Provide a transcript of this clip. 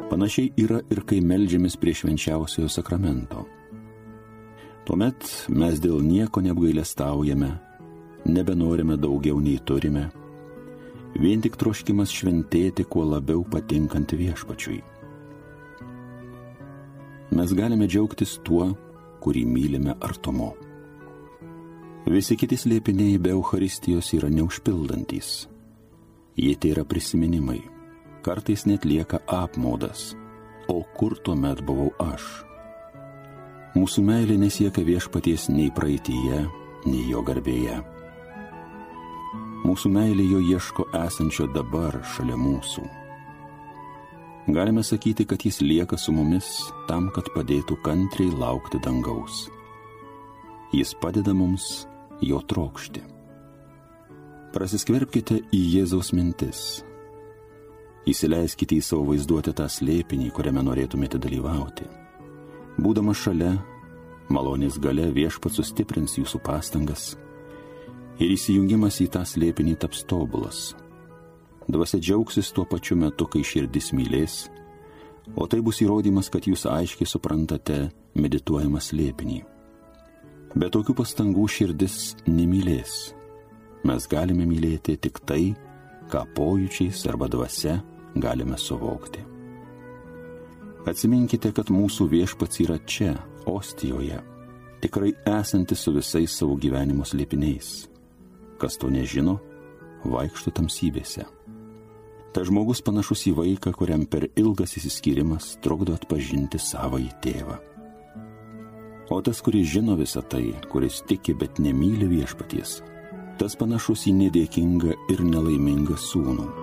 Panašiai yra ir kai meldžiamės prie švenčiausiojo sakramento. Tuomet mes dėl nieko neapgailestaujame, nebenorime daugiau nei turime, vien tik troškimas šventėti kuo labiau patinkant Viešpačiui. Mes galime džiaugtis tuo, kurį mylime artumu. Visi kiti slėpiniai be Eucharistijos yra neužpildantys. Jie tai yra prisiminimai, kartais net lieka apmaudas. O kur tuomet buvau aš? Mūsų meilė nesiekia Viešpaties nei praeityje, nei jo garbėje. Mūsų meilė jo ieško esančio dabar šalia mūsų. Galime sakyti, kad jis lieka su mumis tam, kad padėtų kantriai laukti dangaus. Jis padeda mums jo trokšti. Prasiskverbkite į Jėzaus mintis. Įsileiskite į savo vaizduotę tą slėpinį, kuriame norėtumėte dalyvauti. Būdamas šalia, malonės gale Viešpats sustiprins jūsų pastangas ir įsijungimas į tą slėpinį taps tobulas. Dvasia džiaugsis tuo pačiu metu, kai širdis mylės, o tai bus įrodymas, kad jūs aiškiai suprantate medituojamą slėpinį. Be tokių pastangų širdis nemylės. Mes galime mylėti tik tai, ką pojūčiais arba dvasia galime suvokti. Atsiminkite, kad mūsų Viešpats yra čia, Ostijoje, tikrai esantis su visais savo gyvenimo slėpiniais. Kas to nežino, vaikšto tamsybėse. Ta žmogus panašus į vaiką, kuriam per ilgas išsiskyrimas trukdo atpažinti savąjį tėvą. O tas, kuris žino visą tai, kuris tiki, bet nemyli Viešpaties, tas panašus į nedėkingą ir nelaimingą sūnų.